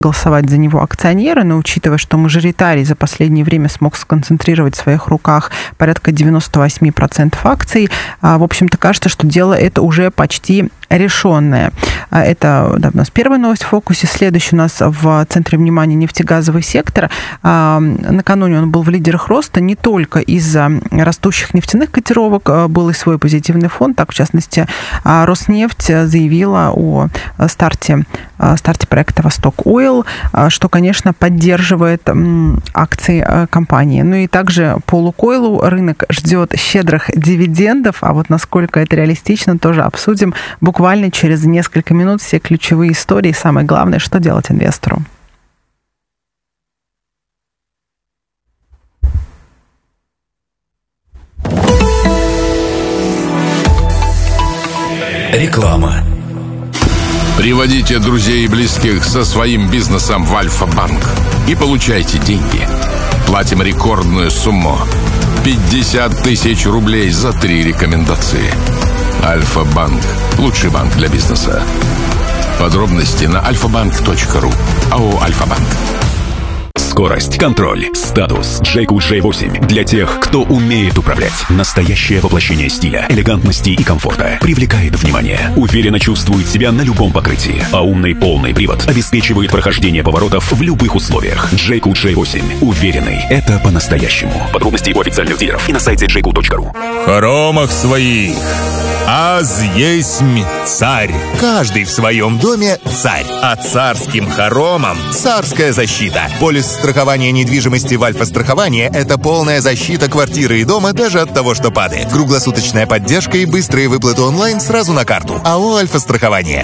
голосовать за него акционеры, но учитывая, что мажоритарий за последнее время смог сконцентрировать в своих руках порядка 98% акций, в общем-то, кажется, что дело это уже почти решенное. Это у нас первая новость в фокусе. Следующий у нас в центре внимания нефтегазовый сектор. Накануне он был в лидерах роста не только из-за растущих нефтяных котировок, был и свой позитивный фон. Так, в частности, Роснефть заявила о старте проекта «Восток Ойл», что, конечно, поддерживает акции компании. Ну и также по «Лукойлу» рынок ждет щедрых дивидендов, а вот насколько это реалистично, тоже обсудим буквально через несколько минут. Все ключевые истории, самое главное, что делать инвестору. Реклама. Приводите друзей и близких со своим бизнесом в Альфа-банк и получайте деньги. Платим рекордную сумму – 50 тысяч рублей за 3 рекомендации. Альфа-банк – лучший банк для бизнеса. Подробности на alfabank.ru. АО «Альфа-банк». Скорость, контроль, статус. Джейку J8 для тех, кто умеет управлять. Настоящее воплощение стиля, элегантности и комфорта. Привлекает внимание. Уверенно чувствует себя на любом покрытии. А умный полный привод обеспечивает прохождение поворотов в любых условиях. Джейку J8. Уверенный. Это по-настоящему. Подробности у официальных дилеров и на сайте jayco.ru. В хоромах своих аз есмь царь. Каждый в своем доме царь. А царским хоромам царская защита. Полис страхования недвижимости в Альфа-страховании – это полная защита квартиры и дома даже от того, что падает. Круглосуточная поддержка и быстрые выплаты онлайн сразу на карту. АО «Альфа-страхование».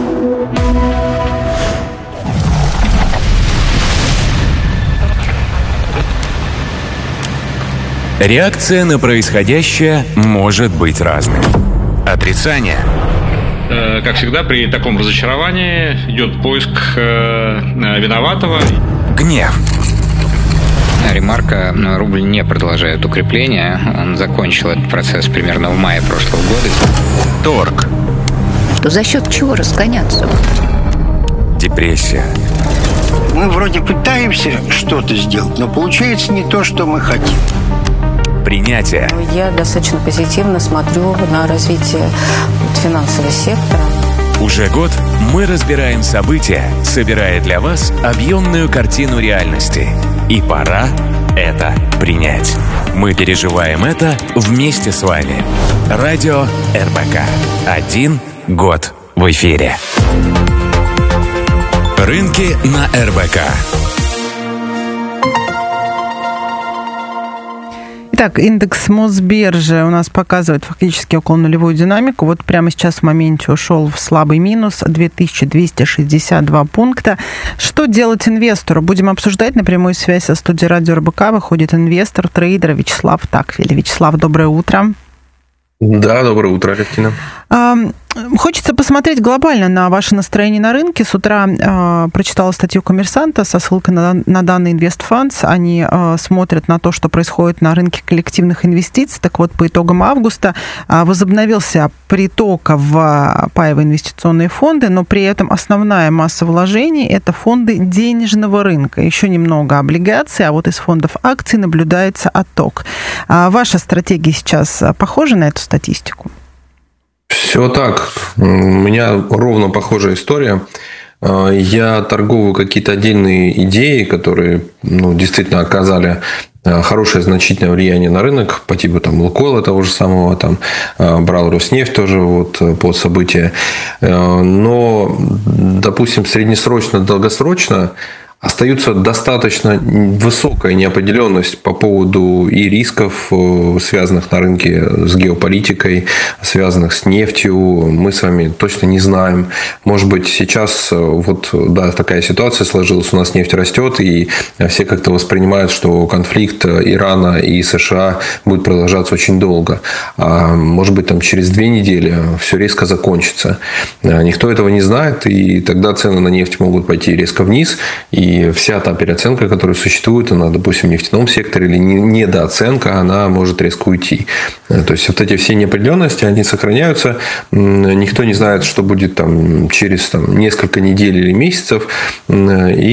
Реакция на происходящее может быть разной. Отрицание. Как всегда, при таком разочаровании идет поиск виноватого. Гнев. Ремарка: рубль не продолжает укрепление. Он закончил этот процесс примерно в мае прошлого года. Торг. То за счет чего разгоняться? Депрессия. Мы вроде пытаемся что-то сделать, но получается не то, что мы хотим. Принятие. Я достаточно позитивно смотрю на развитие финансового сектора. Уже год мы разбираем события, собирая для вас объемную картину реальности. И пора это принять. Мы переживаем это вместе с вами. Радио РБК. 1 год в эфире. Рынки на РБК. Итак, индекс Мосбиржи у нас показывает фактически около нулевую динамику. Вот прямо сейчас в моменте ушел в слабый минус 2262 пункта. Что делать инвестору? Будем обсуждать. На прямую связь со студией радио РБК выходит инвестор, трейдер Вячеслав Таквель. Вячеслав, доброе утро. Да, доброе утро, Алевтина. Хочется посмотреть глобально на ваше настроение на рынке. С утра прочитала статью «Коммерсанта» со ссылкой на данные InvestFunds. Они смотрят на то, что происходит на рынке коллективных инвестиций. Так вот, по итогам августа возобновился приток в паевые инвестиционные фонды, но при этом основная масса вложений – это фонды денежного рынка. Еще немного облигаций, а вот из фондов акций наблюдается отток. Ваша стратегия сейчас похожа на эту статистику? Все так. У меня ровно похожая история. Я торговываю какие-то отдельные идеи, которые действительно оказали хорошее значительное влияние на рынок, по типу Лукойла того же самого, брал Роснефть тоже под события. Но, допустим, среднесрочно, долгосрочно остается достаточно высокая неопределенность по поводу и рисков, связанных на рынке с геополитикой, связанных с нефтью. Мы с вами точно не знаем. Может быть, сейчас такая ситуация сложилась, у нас нефть растет, и все как-то воспринимают, что конфликт Ирана и США будет продолжаться очень долго. А может быть, через 2 недели все резко закончится. Никто этого не знает, и тогда цены на нефть могут пойти резко вниз, и И вся та переоценка, которая существует, она, допустим, в нефтяном секторе или недооценка, она может резко уйти. То есть вот эти все неопределенности, они сохраняются. Никто не знает, что будет там через несколько недель или месяцев. И